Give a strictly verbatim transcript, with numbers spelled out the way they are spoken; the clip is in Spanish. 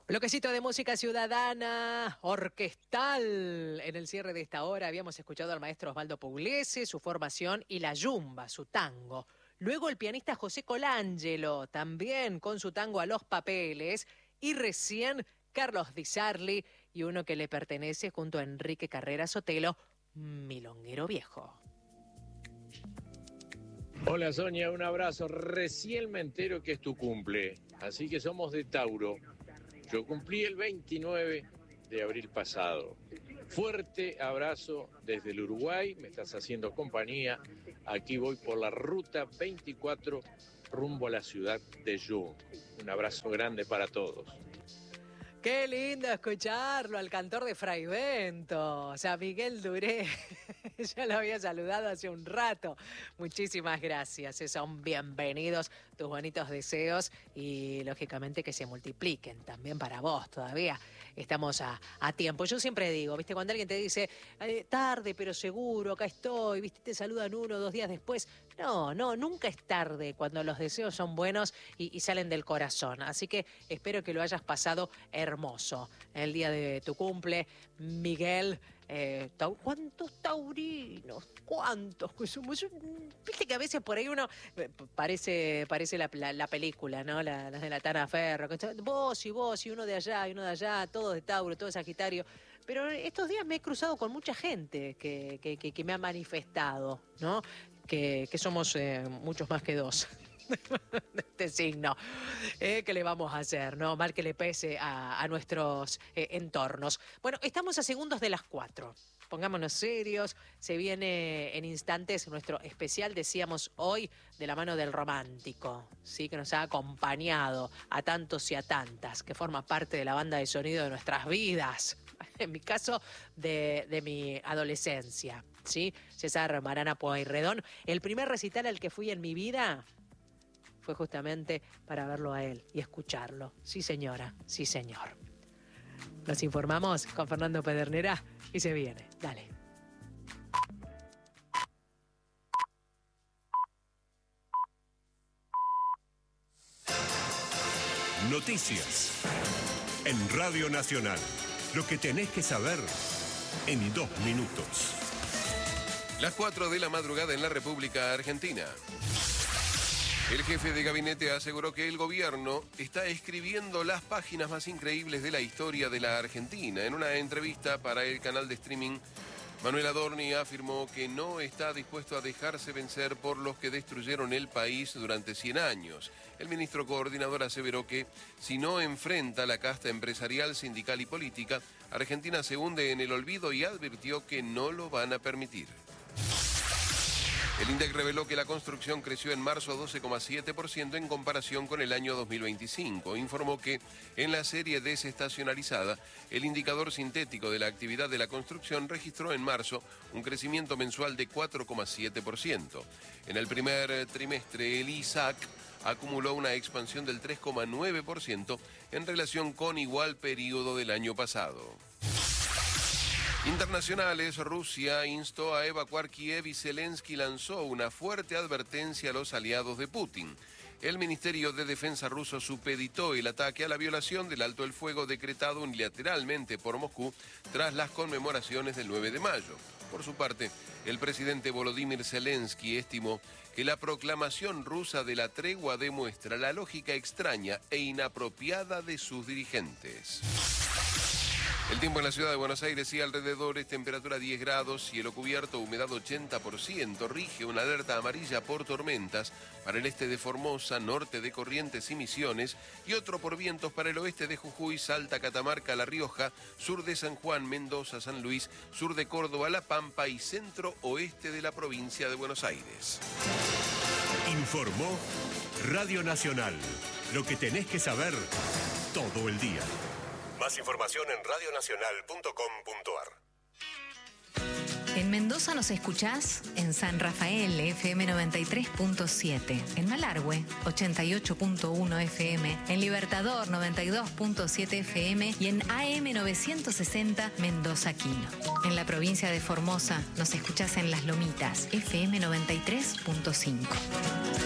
Bloquecito de música ciudadana, orquestal. En el cierre de esta hora habíamos escuchado al maestro Osvaldo Pugliese, su formación y la yumba, su tango. Luego el pianista José Colangelo, también con su tango A los Papeles. Y recién Carlos Di Sarli y uno que le pertenece junto a Enrique Carrera Sotelo, Milonguero Viejo. Hola Sonia, un abrazo. Recién me entero que es tu cumple, así que somos de Tauro. Yo cumplí el veintinueve de abril pasado. Fuerte abrazo desde el Uruguay, me estás haciendo compañía. Aquí voy por la ruta veinticuatro rumbo a la ciudad de Jung. Un abrazo grande para todos. Qué lindo escucharlo al cantor de Fraivento, o sea, Miguel Duré. Ya lo había saludado hace un rato. Muchísimas gracias, son bienvenidos tus bonitos deseos y lógicamente que se multipliquen también para vos todavía. Estamos a, a tiempo. Yo siempre digo, viste, cuando alguien te dice, eh, tarde pero seguro, acá estoy, viste, te saludan uno o dos días después. No, no, nunca es tarde cuando los deseos son buenos y, y salen del corazón. Así que espero que lo hayas pasado hermoso el día de tu cumple, Miguel. Eh, ¿Cuántos taurinos? ¿Cuántos? Viste que a veces por ahí uno parece, parece la, la, la película, ¿no? La, la de la Tana Ferro. Vos y vos y uno de allá y uno de allá, todos de Tauro, todo de Sagitario. Pero estos días me he cruzado con mucha gente que, que, que, que me ha manifestado, ¿no? Que, que somos eh, muchos más que dos. De este signo. Eh, ¿Qué le vamos a hacer, no? Mal que le pese a, a nuestros eh, entornos. Bueno, estamos a segundos de las cuatro. Pongámonos serios. Se viene en instantes nuestro especial, decíamos hoy, de la mano del romántico, ¿sí? Que nos ha acompañado a tantos y a tantas, que forma parte de la banda de sonido de nuestras vidas. En mi caso, de, de mi adolescencia, ¿sí? César Marana Pueyrredón. El primer recital al que fui en mi vida fue justamente para verlo a él y escucharlo. Sí, señora, sí, señor. Nos informamos con Fernando Pedernera y se viene. Dale. Noticias en Radio Nacional. Lo que tenés que saber en dos minutos. Las cuatro de la madrugada en la República Argentina. El jefe de gabinete aseguró que el gobierno está escribiendo las páginas más increíbles de la historia de la Argentina. En una entrevista para el canal de streaming, Manuel Adorni afirmó que no está dispuesto a dejarse vencer por los que destruyeron el país durante cien años. El ministro coordinador aseveró que si no enfrenta la casta empresarial, sindical y política, Argentina se hunde en el olvido y advirtió que no lo van a permitir. El INDEC reveló que la construcción creció en marzo doce coma siete por ciento en comparación con el año dos mil veinticinco. Informó que en la serie desestacionalizada, el indicador sintético de la actividad de la construcción registró en marzo un crecimiento mensual de cuatro coma siete por ciento. En el primer trimestre, el I S A C acumuló una expansión del tres coma nueve por ciento en relación con igual periodo del año pasado. Internacionales, Rusia instó a evacuar Kiev y Zelensky lanzó una fuerte advertencia a los aliados de Putin. El Ministerio de Defensa ruso supeditó el ataque a la violación del alto el fuego decretado unilateralmente por Moscú tras las conmemoraciones del nueve de mayo. Por su parte, el presidente Volodymyr Zelensky estimó que la proclamación rusa de la tregua demuestra la lógica extraña e inapropiada de sus dirigentes. El tiempo en la ciudad de Buenos Aires y alrededores, temperatura diez grados, cielo cubierto, humedad ochenta por ciento, rige una alerta amarilla por tormentas para el este de Formosa, norte de Corrientes y Misiones, y otro por vientos para el oeste de Jujuy, Salta, Catamarca, La Rioja, sur de San Juan, Mendoza, San Luis, sur de Córdoba, La Pampa y centro-oeste de la provincia de Buenos Aires. Informó Radio Nacional. Lo que tenés que saber todo el día. Más información en radio nacional punto com punto ar. En Mendoza nos escuchás en San Rafael, F M noventa y tres punto siete. En Malargüe, ochenta y ocho punto uno F M. En Libertador, noventa y dos punto siete F M. Y en A M novecientos sesenta, Mendoza Quino. En la provincia de Formosa nos escuchás en Las Lomitas, F M noventa y tres punto cinco.